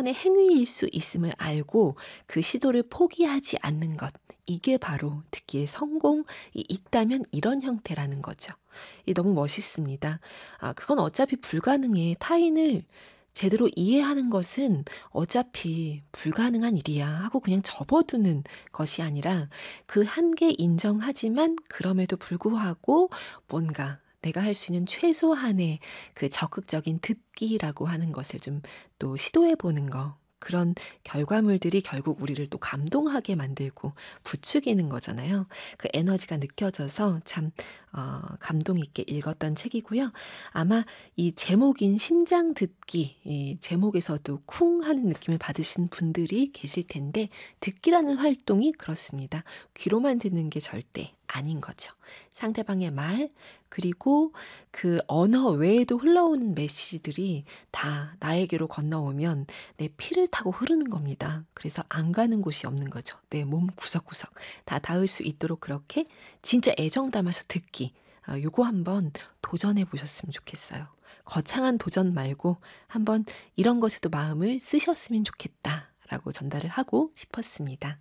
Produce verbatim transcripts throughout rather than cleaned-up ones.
최소한의 행위일 수 있음을 알고 그 시도를 포기하지 않는 것. 이게 바로 듣기의 성공이 있다면 이런 형태라는 거죠. 이 너무 멋있습니다. 아, 그건 어차피 불가능해. 타인을 제대로 이해하는 것은 어차피 불가능한 일이야 하고 그냥 접어두는 것이 아니라 그 한계 인정하지만 그럼에도 불구하고 뭔가 내가 할 수 있는 최소한의 그 적극적인 듣기라고 하는 것을 좀 또 시도해 보는 거. 그런 결과물들이 결국 우리를 또 감동하게 만들고 부추기는 거잖아요. 그 에너지가 느껴져서 참 어, 감동 있게 읽었던 책이고요. 아마 이 제목인 심장 듣기, 이 제목에서도 쿵 하는 느낌을 받으신 분들이 계실 텐데 듣기라는 활동이 그렇습니다. 귀로만 듣는 게 절대 아닌 거죠. 상대방의 말, 그리고 그 언어 외에도 흘러오는 메시지들이 다 나에게로 건너오면 내 피를 타고 흐르는 겁니다. 그래서 안 가는 곳이 없는 거죠. 내 몸 구석구석 다 닿을 수 있도록 그렇게 진짜 애정 담아서 듣기. 아, 요거 한번 도전해 보셨으면 좋겠어요. 거창한 도전 말고 한번 이런 것에도 마음을 쓰셨으면 좋겠다라고 전달을 하고 싶었습니다.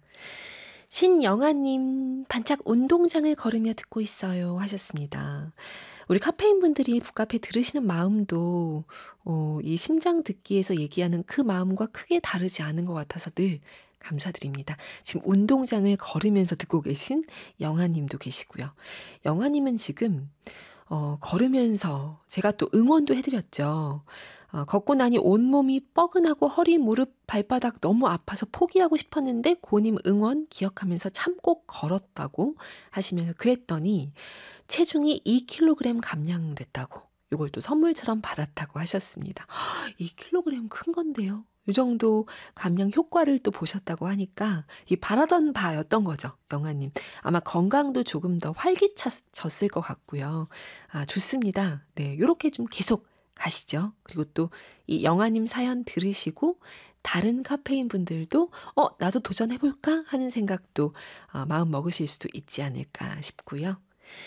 신영아님, 반짝 운동장을 걸으며 듣고 있어요 하셨습니다. 우리 카페인 분들이 북카페 들으시는 마음도 어, 이 심장 듣기에서 얘기하는 그 마음과 크게 다르지 않은 것 같아서 늘 감사드립니다. 지금 운동장을 걸으면서 듣고 계신 영아님도 계시고요. 영아님은 지금 어, 걸으면서 제가 또 응원도 해드렸죠. 어, 걷고 나니 온몸이 뻐근하고 허리, 무릎, 발바닥 너무 아파서 포기하고 싶었는데 고님 응원 기억하면서 참고 걸었다고 하시면서 그랬더니 체중이 이 킬로그램 감량됐다고 이걸 또 선물처럼 받았다고 하셨습니다. 이 킬로그램 큰 건데요. 이 정도 감량 효과를 또 보셨다고 하니까 이 바라던 바였던 거죠. 영아님. 아마 건강도 조금 더 활기차졌을 것 같고요. 아, 좋습니다. 네, 이렇게 좀 계속 가시죠. 그리고 또 이 영아님 사연 들으시고 다른 카페인 분들도 어 나도 도전해볼까 하는 생각도 어, 마음 먹으실 수도 있지 않을까 싶고요.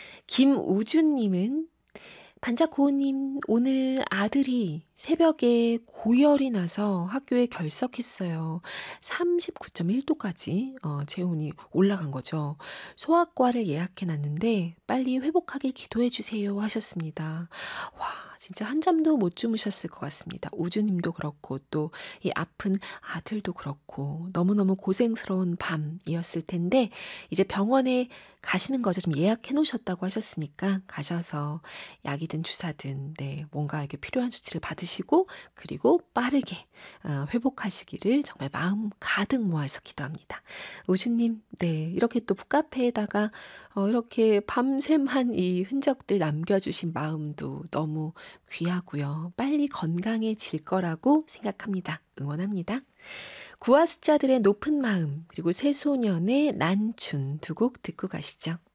김우준님은 반짝고우님, 오늘 아들이 새벽에 고열이 나서 학교에 결석했어요. 삼십구 점 일 도까지 어, 체온이 올라간 거죠. 소아과를 예약해놨는데 빨리 회복하길 기도해주세요 하셨습니다. 와, 진짜 한잠도 못 주무셨을 것 같습니다. 우주님도 그렇고 또 이 아픈 아들도 그렇고 너무너무 고생스러운 밤이었을 텐데 이제 병원에 가시는 거죠. 좀 예약해 놓으셨다고 하셨으니까 가셔서 약이든 주사든 네, 뭔가 이렇게 필요한 조치를 받으시고 그리고 빠르게 어, 회복하시기를 정말 마음 가득 모아서 기도합니다. 우주님, 네, 이렇게 또 북카페에다가 어, 이렇게 밤샘한 이 흔적들 남겨주신 마음도 너무 귀하고요. 빨리 건강해질 거라고 생각합니다. 응원합니다. 구화 숫자들의 높은 마음 그리고 새소년의 난춘 두 곡 듣고 가시죠.